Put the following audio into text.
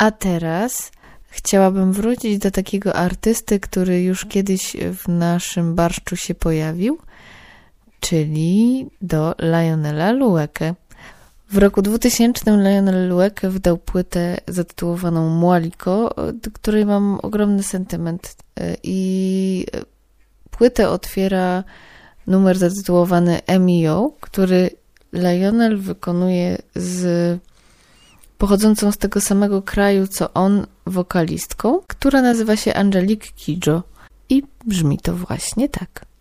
A teraz chciałabym wrócić do takiego artysty, który już kiedyś w naszym barszczu się pojawił, czyli do Lionela Loueke. W roku 2000 Lionel Loueke wydał płytę zatytułowaną Mwaliko, do której mam ogromny sentyment, i płytę otwiera numer zatytułowany M.E.O., który Lionel wykonuje z pochodzącą z tego samego kraju co on wokalistką, która nazywa się Angelique Kidjo i brzmi to właśnie tak.